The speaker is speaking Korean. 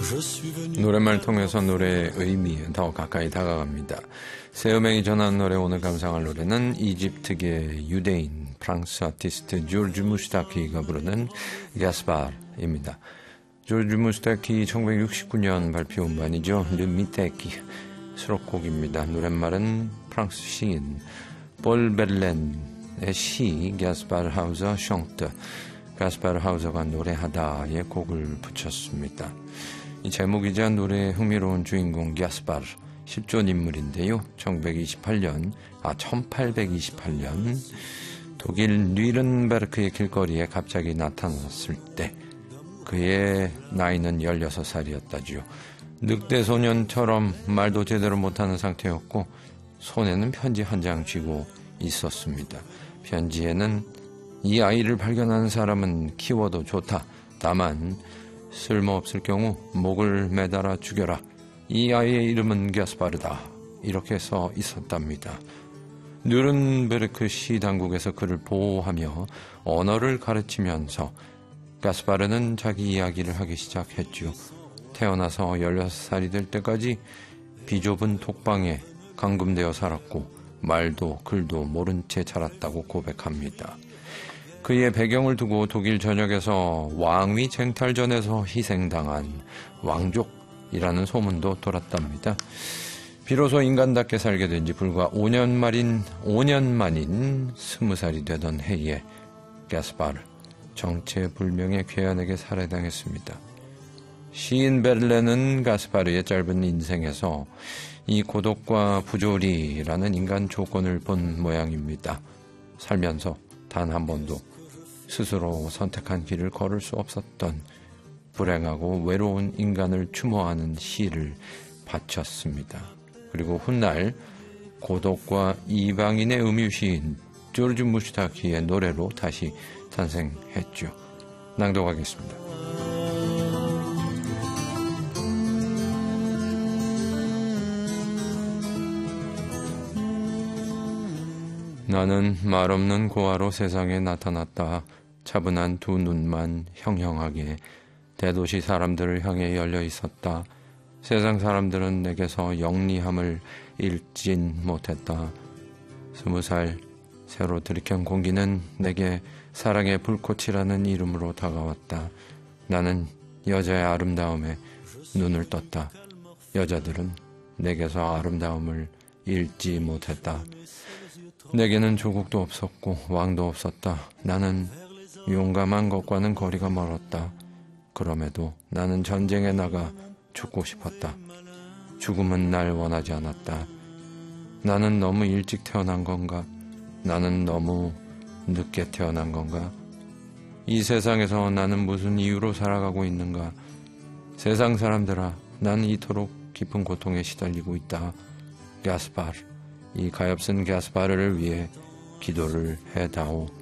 노랫말 통해서 노래의 의미에 더 가까이 다가갑니다. 새음행이 전한 노래, 오늘 감상할 노래는 이집트계 유대인 프랑스 아티스트 조르주 무스타키가 부르는 가스파르입니다. 조르주 무스타키 1969년 발표 음반이죠. 르 미테키 수록곡입니다. 노랫말은 프랑스 시인 볼 베를렌의 시 가스파르 하우저 샹트, 가스파르 하우저가 노래하다에 곡을 붙였습니다. 이 제목이자 노래의 흥미로운 주인공 가스파르, 실존 인물인데요. 1828년 독일 뉘른베르크의 길거리에 갑자기 나타났을 때 그의 나이는 16살이었다지요. 늑대 소년처럼 말도 제대로 못하는 상태였고 손에는 편지 한 장 쥐고 있었습니다. 편지에는 이 아이를 발견하는 사람은 키워도 좋다. 다만 쓸모없을 경우 목을 매달아 죽여라. 이 아이의 이름은 가스파르다. 이렇게 써 있었답니다. 누른베르크 시 당국에서 그를 보호하며 언어를 가르치면서 가스파르는 자기 이야기를 하기 시작했죠. 태어나서 16살이 될 때까지 비좁은 독방에 감금되어 살았고 말도 글도 모른 채 자랐다고 고백합니다. 그의 배경을 두고 독일 전역에서 왕위 쟁탈전에서 희생당한 왕족이라는 소문도 돌았답니다. 비로소 인간답게 살게 된 지 불과 5년 만인 20살이 되던 해에 가스파르 정체불명의 괴한에게 살해당했습니다. 시인 베를렌은 가스파르의 짧은 인생에서 이 고독과 부조리라는 인간 조건을 본 모양입니다. 살면서 단 한 번도 스스로 선택한 길을 걸을 수 없었던 불행하고 외로운 인간을 추모하는 시를 바쳤습니다. 그리고 훗날 고독과 이방인의 음유시인 조르주 무스타키의 노래로 다시 탄생했죠. 낭독하겠습니다. 나는 말없는 고아로 세상에 나타났다. 차분한 두 눈만 형형하게 대도시 사람들을 향해 열려 있었다. 세상 사람들은 내게서 영리함을 잃진 못했다. 20살 새로 들이켠 공기는 내게 사랑의 불꽃이라는 이름으로 다가왔다. 나는 여자의 아름다움에 눈을 떴다. 여자들은 내게서 아름다움을 잃지 못했다. 내게는 조국도 없었고 왕도 없었다. 나는 용감한 것과는 거리가 멀었다. 그럼에도 나는 전쟁에 나가 죽고 싶었다. 죽음은 날 원하지 않았다. 나는 너무 일찍 태어난 건가? 나는 너무 늦게 태어난 건가? 이 세상에서 나는 무슨 이유로 살아가고 있는가? 세상 사람들아, 나는 이토록 깊은 고통에 시달리고 있다. 가스파르, 이 가엾은 가스파르를 위해 기도를 해다오.